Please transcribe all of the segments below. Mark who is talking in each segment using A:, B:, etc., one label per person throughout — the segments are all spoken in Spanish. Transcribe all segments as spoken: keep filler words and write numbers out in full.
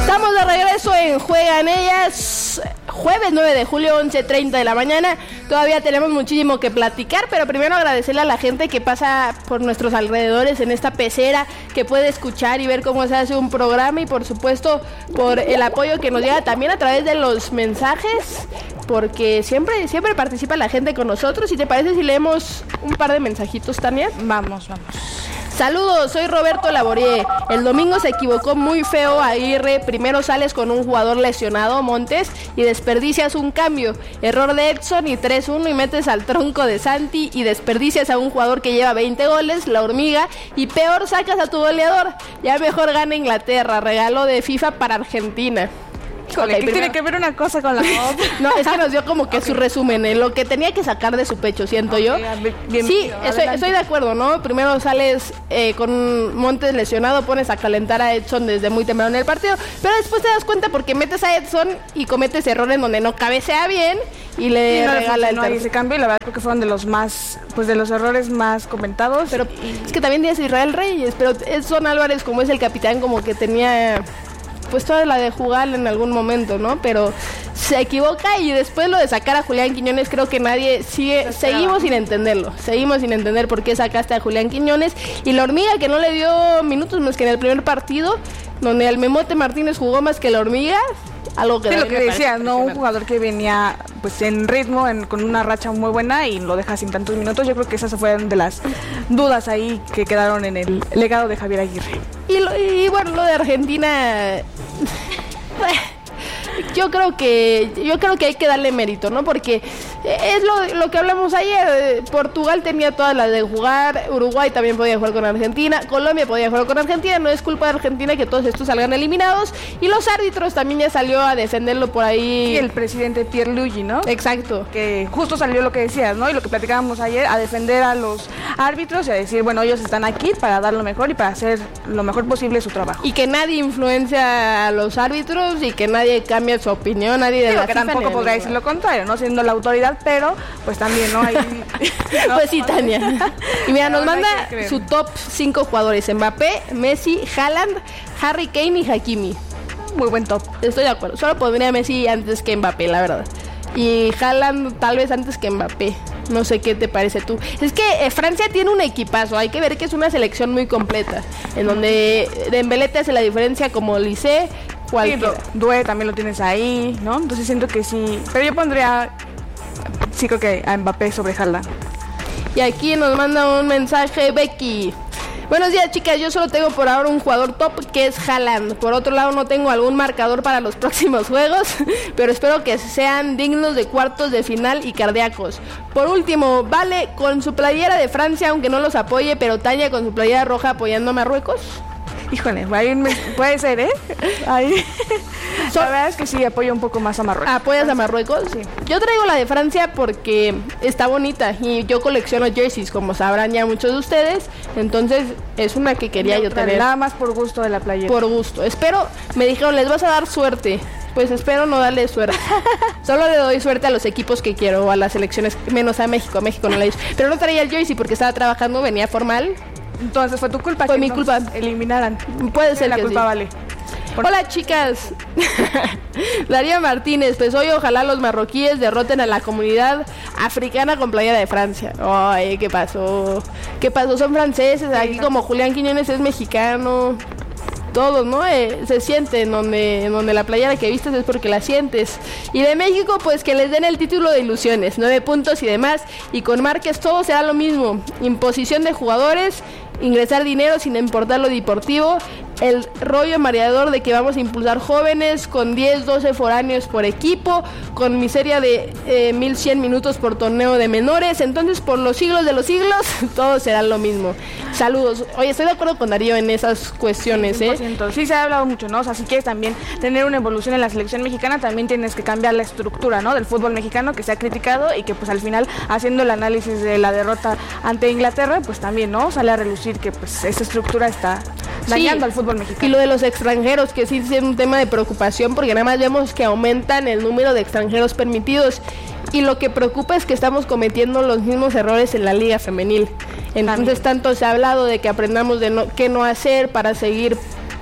A: Estamos de regreso en Juegan Ellas, jueves nueve de julio, once treinta de la mañana. Todavía tenemos muchísimo que platicar, pero primero agradecerle a la gente que pasa por nuestros alrededores en esta pecera, que puede escuchar y ver cómo se hace un programa, y por supuesto por el apoyo que nos llega también a través de los mensajes, porque siempre, siempre participa la gente con nosotros. ¿Y te parece si leemos un par de mensajitos, Tania?
B: Vamos, vamos.
A: Saludos, soy Roberto Laborier. El domingo se equivocó muy feo Aguirre. Primero sales con un jugador lesionado, Montes, y desperdicias un cambio. Error de Edson y tres uno, y metes al tronco de Santi y desperdicias a un jugador que lleva veinte goles, la hormiga, y peor sacas a tu goleador. Ya mejor gana Inglaterra, regalo de FIFA para Argentina.
B: Híjole, okay, ¿qué primero... tiene que ver una cosa con la otra?
A: No, es que nos dio como que okay. su resumen, ¿eh? Lo que tenía que sacar de su pecho, siento okay, yo. Bien, sí, estoy, estoy de acuerdo, ¿no? Primero sales eh, con Montes lesionado, pones a calentar a Edson desde muy temprano en el partido, pero después te das cuenta porque metes a Edson y cometes errores en donde no cabecea bien y le no regala el
B: no, ese cambio, y la verdad creo que fueron de los más, pues de los errores más comentados.
A: Pero y... es que también tienes a Israel Reyes, pero Edson Álvarez, como es el capitán, como que tenía... pues toda la de jugar en algún momento, ¿no? Pero se equivoca, y después lo de sacar a Julián Quiñones, creo que nadie sigue, seguimos sin entenderlo, seguimos sin entender por qué sacaste a Julián Quiñones, y la hormiga que no le dio minutos más que en el primer partido, donde el Memote Martínez jugó más que la hormiga. Algo que
B: sí, lo que decías, ¿no? Un jugador que venía pues en ritmo, en, con una racha muy buena, y lo deja sin tantos minutos. Yo creo que esas fueron de las dudas ahí que quedaron en el legado de Javier Aguirre.
A: Y, lo, y bueno, lo de Argentina... Yo creo que yo creo que hay que darle mérito, ¿no? Porque es lo, lo que hablamos ayer. Portugal tenía todas las de jugar, Uruguay también podía jugar con Argentina, Colombia podía jugar con Argentina. No es culpa de Argentina que todos estos salgan eliminados, y los árbitros también ya salió a defenderlo por ahí.
B: Y el presidente Pierluigi, ¿no?
A: Exacto.
B: Que justo salió lo que decías, ¿no? Y lo que platicábamos ayer, a defender a los árbitros y a decir, bueno, ellos están aquí para dar lo mejor y para hacer lo mejor posible su trabajo.
A: Y que nadie influencia a los árbitros y que nadie cambie su opinión, nadie de
B: sí,
A: la
B: que tampoco podrá decir lo contrario, no siendo la autoridad, pero pues también no hay
A: no, pues sí, Tania. Y mira, nos manda su top cinco jugadores: Mbappé, Messi, Haaland, Harry Kane y Hakimi.
B: Muy buen top.
A: Estoy de acuerdo. Solo pondría Messi antes que Mbappé, la verdad. Y Haaland tal vez antes que Mbappé. No sé qué te parece tú. Es que eh, Francia tiene un equipazo. Hay que ver que es una selección muy completa, en donde Dembélé te hace la diferencia como Lisé.
B: Sí, Due también lo tienes ahí, ¿no? Entonces siento que sí. Pero yo pondría, sí creo que a Mbappé sobre Haaland.
A: Y aquí nos manda un mensaje Becky. Buenos días, chicas, yo solo tengo por ahora un jugador top, que es Haaland. Por otro lado, no tengo algún marcador para los próximos juegos, pero espero que sean dignos de cuartos de final y cardíacos. Por último, Vale con su playera de Francia, aunque no los apoye, pero Tania con su playera roja apoyando a Marruecos.
B: Híjole, puede ser, ¿eh? Ahí. La verdad es que sí, apoyo un poco más a Marruecos.
A: ¿Apoyas a Marruecos?
B: Sí.
A: Yo traigo la de Francia porque está bonita, y yo colecciono jerseys, como sabrán ya muchos de ustedes. Entonces es una que quería no, yo tener.
B: Nada más por gusto de la playera.
A: Por gusto. Espero, me dijeron, les vas a dar suerte. Pues espero no darle suerte. Solo le doy suerte a los equipos que quiero, o a las selecciones, menos a México. A México no le doy. Pero no traía el jersey porque estaba trabajando, venía formal.
B: Entonces fue tu culpa.
A: Fue mi culpa.
B: Eliminaran.
A: Puede ser
B: la
A: que
B: culpa
A: sí.
B: Vale.
A: Por... Hola, chicas. Darío Martínez, pues hoy ojalá los marroquíes derroten a la comunidad africana con playera de Francia. Ay, ¿qué pasó? ¿Qué pasó? Son franceses, aquí sí, como Julián Quiñones es mexicano. Todos, ¿no? Eh, se siente en donde, en donde la playera que vistes es porque la sientes. Y de México, pues que les den el título de ilusiones, nueve puntos y demás. Y con Márquez todo será lo mismo. Imposición de jugadores, ingresar dinero sin importar lo deportivo, el rollo mareador de que vamos a impulsar jóvenes con diez, doce foráneos por equipo, con miseria de eh, mil cien minutos por torneo de menores. Entonces, por los siglos de los siglos, todo será lo mismo. Saludos. Oye, estoy de acuerdo con Darío en esas cuestiones, ¿eh?
B: Sí, se ha hablado mucho, ¿no? O sea, si quieres también tener una evolución en la selección mexicana, también tienes que cambiar la estructura, ¿no? Del fútbol mexicano, que se ha criticado, y que pues al final, haciendo el análisis de la derrota ante Inglaterra, pues también, ¿no? Sale a relucir que pues esa estructura está dañando sí, al fútbol mexicano.
A: Y lo de los extranjeros, que sí es un tema de preocupación, porque nada más vemos que aumentan el número de extranjeros permitidos, y lo que preocupa es que estamos cometiendo los mismos errores en la liga femenil. Entonces, también, tanto se ha hablado de que aprendamos de no, qué no hacer para seguir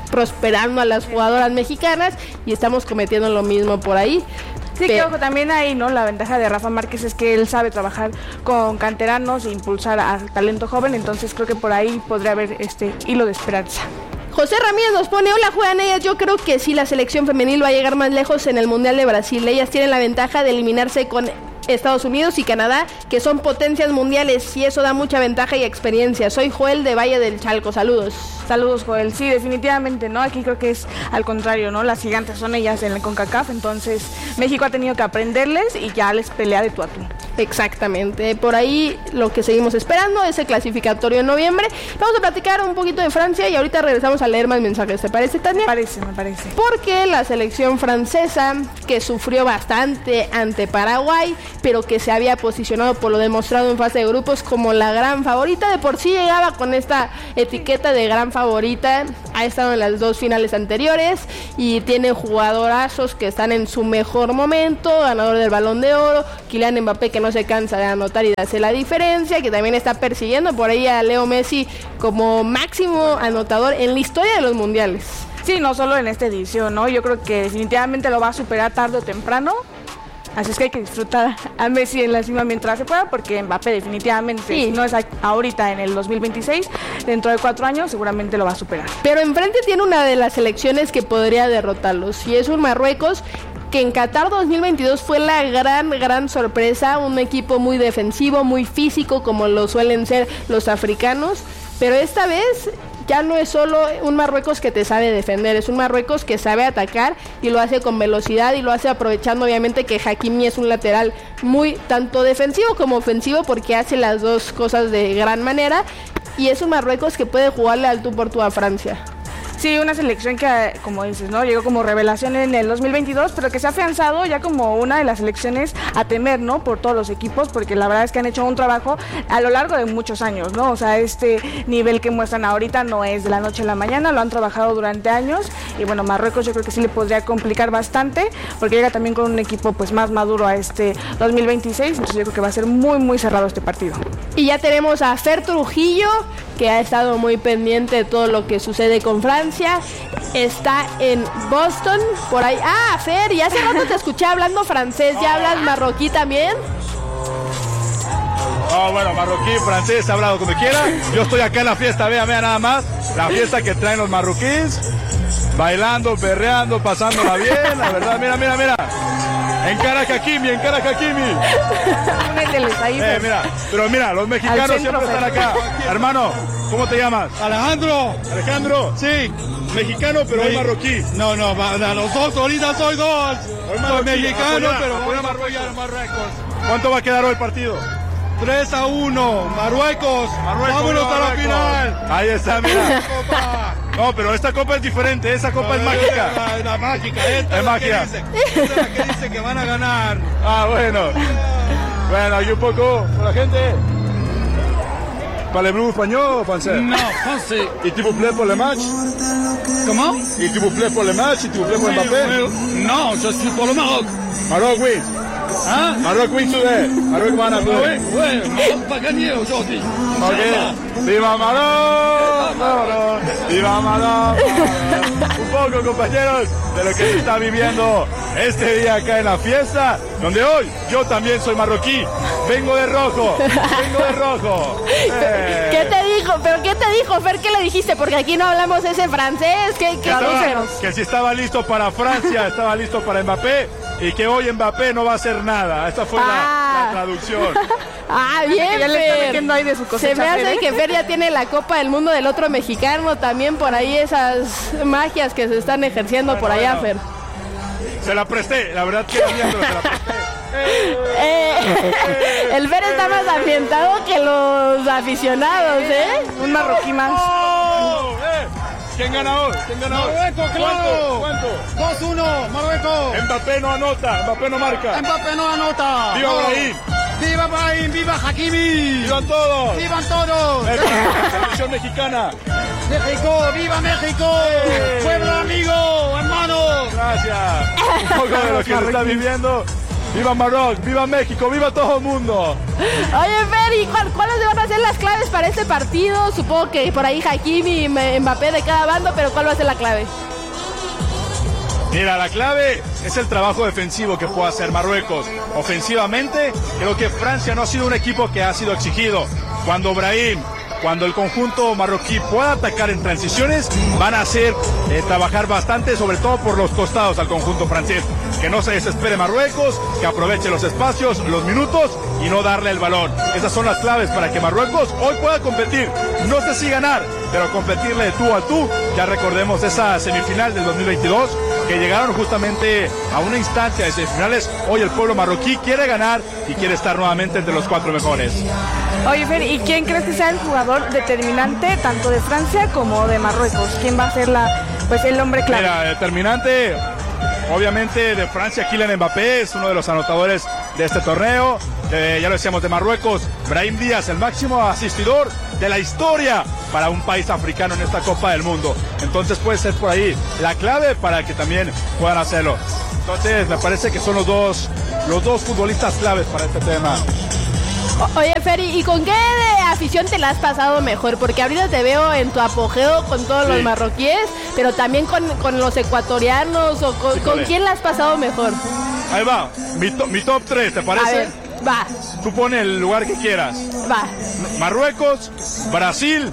A: prosperando a las jugadoras mexicanas y estamos cometiendo lo mismo por ahí.
B: Sí,
A: Pero,
B: que ojo, también ahí, ¿no? La ventaja de Rafa Márquez es que él sabe trabajar con canteranos e impulsar al talento joven, entonces creo que por ahí podría haber este hilo de esperanza.
A: José Ramírez nos pone, hola, juegan ellas. Yo creo que sí, la selección femenil va a llegar más lejos en el Mundial de Brasil. Ellas tienen la ventaja de eliminarse con Estados Unidos y Canadá, que son potencias mundiales, y eso da mucha ventaja y experiencia. Soy Joel de Valle del Chalco, saludos.
B: Saludos, Joel. Sí, definitivamente, ¿no? Aquí creo que es al contrario, ¿no? Las gigantes son ellas en el CONCACAF, entonces México ha tenido que aprenderles y ya les pelea de tú a tú.
A: Exactamente, por ahí lo que seguimos esperando es el clasificatorio en noviembre. Vamos a platicar un poquito de Francia y ahorita regresamos a leer más mensajes, ¿te parece, Tania?
B: Me parece, me parece.
A: Porque la selección francesa, que sufrió bastante ante Paraguay, pero que se había posicionado por lo demostrado en fase de grupos como la gran favorita, de por sí llegaba con esta etiqueta de gran favorita, ha estado en las dos finales anteriores y tiene jugadorazos que están en su mejor momento, ganador del Balón de Oro, Kylian Mbappé, que no se cansa de anotar y de hacer la diferencia, que también está persiguiendo por ahí a Leo Messi como máximo anotador en la historia de los mundiales.
B: Sí, no solo en esta edición, ¿no? Yo creo que definitivamente lo va a superar tarde o temprano. Así es que hay que disfrutar a Messi en la cima mientras se pueda, porque Mbappé definitivamente,
A: sí.
B: Si no es ahorita en el dos mil veintiséis, dentro de cuatro años seguramente lo va a superar.
A: Pero enfrente tiene una de las selecciones que podría derrotarlos, y es un Marruecos que en Qatar dos mil veintidós fue la gran, gran sorpresa, un equipo muy defensivo, muy físico, como lo suelen ser los africanos, pero esta vez ya no es solo un Marruecos que te sabe defender, es un Marruecos que sabe atacar y lo hace con velocidad y lo hace aprovechando obviamente que Hakimi es un lateral muy tanto defensivo como ofensivo, porque hace las dos cosas de gran manera, y es un Marruecos que puede jugarle al tú por tú a Francia.
B: Sí, una selección que, como dices, ¿no? Llegó como revelación en el dos mil veintidós, pero que se ha afianzado ya como una de las selecciones a temer, ¿no? Por todos los equipos, porque la verdad es que han hecho un trabajo a lo largo de muchos años, ¿no? O sea, este nivel que muestran ahorita no es de la noche a la mañana, lo han trabajado durante años, y bueno, Marruecos yo creo que sí le podría complicar bastante, porque llega también con un equipo pues más maduro a este dos mil veintiséis, entonces yo creo que va a ser muy, muy cerrado este partido.
A: Y ya tenemos a Fer Trujillo, que ha estado muy pendiente de todo lo que sucede con Francia. Está en Boston, por ahí. Ah, Fer, ya hace rato te escuché hablando francés. ¿Ya hablas marroquí también?
C: Oh, bueno, marroquí, francés, hablado como quiera. Yo estoy acá en la fiesta, vea, vea nada más. La fiesta que traen los marroquíes. Bailando, perreando, pasándola bien. La verdad, mira, mira, mira. Encara Hakimi, encara Hakimi. Eh, mira, pero mira, los mexicanos siempre están acá. Hermano, ¿cómo te llamas?
D: Alejandro.
C: Alejandro.
D: Sí.
C: Mexicano, pero hoy marroquí.
D: No, no, los dos, ahorita soy dos. Soy mexicano,
C: apoya,
D: pero
C: apoya
D: voy a apoyar a Marruecos.
C: ¿Cuánto va a quedar hoy el partido?
D: tres a uno, Marruecos.
C: Marruecos,
D: vámonos
C: Marruecos.
D: a la final.
C: Ahí está, mira. No, pero esta copa es diferente, esa copa no, es mágica.
D: La, la mágica, esta
C: es magia.
D: Esta es la que dice que van a ganar.
C: Ah, bueno. Bueno, y un poco por la gente. Parlez-vous espagnol o français?
D: Non, français.
C: Et s'il vous plaît pour le match?
D: Comment?
C: Et s'il vous plaît pour le match? Et s'il vous plaît pour Mbappé?
D: Oui, non, je suis pour le Maroc.
C: Maroc, oui.
D: Hein?
C: Maroc win today. Maroc va a
D: Oui, oui, Maroc va gagner aujourd'hui.
C: Ok. Viva Maroc. Maroc. Viva Maroc. Un poco, compañeros, de lo que se está viviendo este día acá en la fiesta, donde hoy yo también soy marroquí. Vengo de rojo. Vengo de rojo.
A: Eh. ¿Qué te dijo? ¿Pero qué te dijo, Fer? ¿Qué le dijiste? Porque aquí no hablamos ese francés. ¿Qué, qué
C: que, estaba, que si estaba listo para Francia, estaba listo para Mbappé, y que hoy Mbappé no va a hacer nada. Esta fue ah. la, la traducción.
A: Ah, bien,
B: ya le está metiendo ahí de su cosecha.
A: Se me hace ¿eh? que Fer ya tiene la Copa del Mundo del otro mexicano. También por ahí esas magias que se están ejerciendo bueno, por allá, bueno. Fer.
C: Se la presté, la verdad que viendo, se la presté.
A: Eh, el Fer está más ambientado que los aficionados, ¿eh?
B: Un marroquí más.
C: Oh, eh. ¿Quién gana hoy? ¿Quién gana hoy?
D: Marruecos, claro.
C: ¿Cuánto?
D: dos uno, Marruecos.
C: Mbappé no anota, Mbappé no marca.
D: Mbappé no anota.
C: ¡Viva
D: no.
C: Brahim!
D: ¡Viva Brahim! ¡Viva Hakimi!
C: ¡Vivan todos!
D: ¡Vivan todos!
C: Selección mexicana.
D: ¡México! ¡Viva México! ¡Eh! ¡Pueblo amigo! ¡Hermano!
C: Gracias. Un poco de lo que se está viviendo ¡Viva Marruecos! ¡Viva México! ¡Viva todo el mundo!
A: Oye, Fer, ¿y cuál, cuáles van a ser las claves para este partido? Supongo que por ahí Hakimi y Mbappé de cada bando, pero ¿cuál va a ser la clave?
C: Mira, la clave es el trabajo defensivo que puede hacer Marruecos. Ofensivamente, creo que Francia no ha sido un equipo que ha sido exigido. Cuando Brahim, cuando el conjunto marroquí pueda atacar en transiciones, van a hacer eh, trabajar bastante, sobre todo por los costados al conjunto francés. Que no se desespere Marruecos, que aproveche los espacios, los minutos y no darle el balón. Esas son las claves para que Marruecos hoy pueda competir. No sé si ganar, pero competirle de tú a tú. Ya recordemos esa semifinal del dos mil veintidós, que llegaron justamente a una instancia de semifinales. Hoy el pueblo marroquí quiere ganar y quiere estar nuevamente entre los cuatro mejores.
B: Oye, Fer, ¿y quién crees que sea el jugador determinante tanto de Francia como de Marruecos? ¿Quién va a ser la, pues, el hombre clave?
C: Mira, determinante, obviamente de Francia, Kylian Mbappé es uno de los anotadores de este torneo. Eh, ya lo decíamos, de Marruecos, Brahim Díaz, el máximo asistidor de la historia para un país africano en esta Copa del Mundo. Entonces puede ser por ahí la clave para que también puedan hacerlo. Entonces me parece que son los dos, los dos futbolistas claves para este tema.
A: O- Oye, Feri, ¿y con qué de afición te la has pasado mejor? Porque ahorita te veo en tu apogeo con todos
C: Sí.
A: los marroquíes, pero también con, con los ecuatorianos, o con, ¿con quién la has pasado mejor?
C: Ahí va, mi, to- mi top tres, ¿te
A: A
C: parece?
A: ver, va,
C: Tú pone el lugar que quieras.
A: va.
C: Marruecos, Brasil.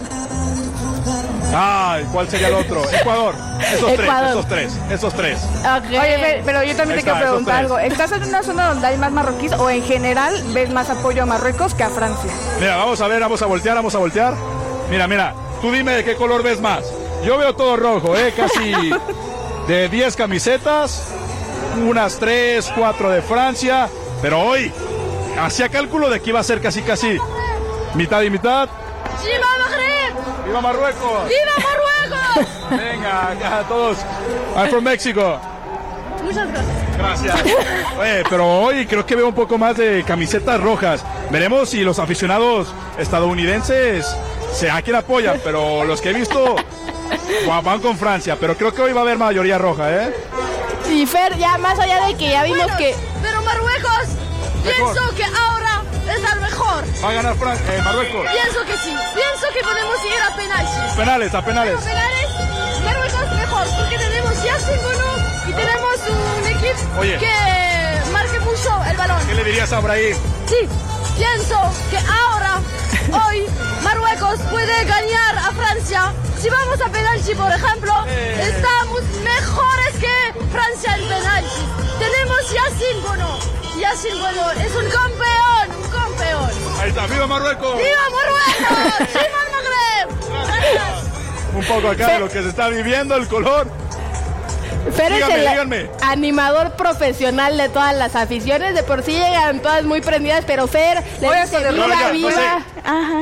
C: Ay, ¿cuál sería el otro? Ecuador. Esos
A: Ecuador.
C: tres, esos tres, esos tres.
A: Ok.
B: Oye, Fer, pero yo también
C: Ahí
B: te quiero
C: está, esos
B: preguntar
C: tres.
B: algo. ¿Estás en una zona donde hay más marroquíes o en general ves más apoyo a Marruecos que a Francia?
C: Mira, vamos a ver, vamos a voltear, vamos a voltear. Mira, mira, tú dime de qué color ves más. Yo veo todo rojo, ¿eh? Casi de diez camisetas, unas tres, cuatro de Francia. Pero hoy, hacía cálculo de que iba a ser casi, casi mitad y mitad.
A: ¡Viva Magreb!
C: ¡Viva Marruecos!
A: ¡Viva Marruecos!
C: Venga, acá todos. I'm from Mexico.
A: Muchas gracias.
C: Gracias. Oye, pero hoy creo que veo un poco más de camisetas rojas. Veremos si los aficionados estadounidenses se a quién apoyan, pero los que he visto van van con Francia, pero creo que hoy va a haber mayoría roja, ¿eh?
A: Y Fer, ya más allá de que ya vimos
E: Bueno,
A: que...
E: pero Marruecos,
C: Mejor.
E: pienso que ahora es el mejor.
C: Va a ganar Fran eh, Marruecos.
E: Pienso que sí. Pienso que podemos ir a penaltis.
C: Penales, a penales.
E: Pero penales, Marruecos mejor, porque tenemos ya uno y tenemos un equipo
C: Oye.
E: que marque mucho el balón.
C: ¿Qué le dirías a Brahim?
E: Sí, pienso que ahora, hoy, Marruecos puede ganar a Francia. Si vamos a penalti, por ejemplo,
C: Eh.
E: estamos mejores que Francia en penalti. Tenemos Yacine Bono. Yacine Bono es un campeón, un campeón.
C: Ahí está, ¡viva Marruecos!
E: ¡Viva Marruecos! ¡Viva el Magreb! Gracias.
C: Un poco acá de lo que se está viviendo, el color.
A: Fer es
C: Díganme,
A: el
C: díganme.
A: animador profesional de todas las aficiones. De por sí llegan todas muy prendidas, pero Fer le
B: Oye,
A: dice
B: eso de
A: viva,
C: Roja,
A: viva.
C: no sé.
B: Ajá.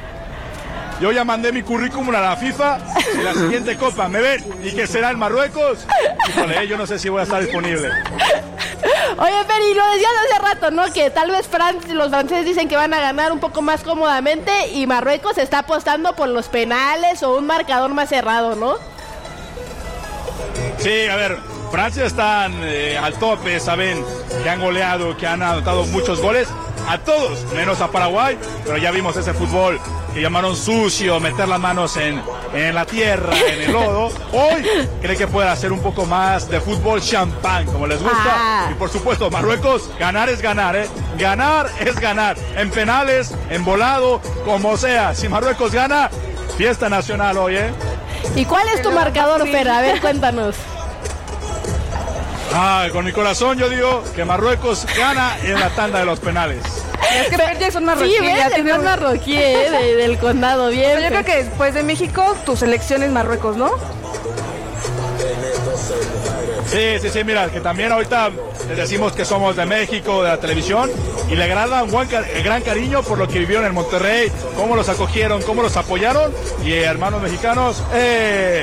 C: Yo ya mandé mi currículum a la FIFA y la siguiente copa, ¿me ven? ¿Y que será en Marruecos? Híjole, yo no sé si voy a estar disponible.
A: Oye, Fer, y lo decías hace rato, ¿no? Que tal vez Fran- los franceses dicen que van a ganar un poco más cómodamente y Marruecos está apostando por los penales o un marcador más cerrado, ¿no?
C: Sí, a ver, Francia están eh, al tope, saben que han goleado, que han anotado muchos goles, a todos, menos a Paraguay, pero ya vimos ese fútbol que llamaron sucio, meter las manos en, en la tierra, en el lodo. Hoy cree que puede hacer un poco más de fútbol champán, como les gusta.
A: Ah.
C: Y por supuesto, Marruecos, ganar es ganar, ¿eh? Ganar es ganar, en penales, en volado, como sea. Si Marruecos gana, fiesta nacional hoy, ¿eh?
A: ¿Y cuál es tu marcador, Fer? A ver, cuéntanos.
C: Ah, con mi corazón yo digo que Marruecos gana en la tanda de los penales.
B: Es que Fer ya es un marroquí.
A: Sí, ves,
B: ya
A: el
B: tiene
A: más
B: un-
A: marroquí, ¿eh? de- del condado, bien.
B: Pero yo creo que después de México, tu selección es Marruecos, ¿no?
C: Sí, sí, sí, mira, que también ahorita les decimos que somos de México, de la televisión, y le agrada un buen ca- eh, gran cariño por lo que vivieron en Monterrey, cómo los acogieron, cómo los apoyaron, y eh, hermanos mexicanos, ¡eh!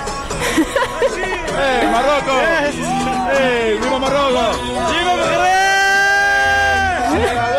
C: ¡Eh, Marruecos! ¡Eh, viva Marruecos! ¡Viva Marruecos!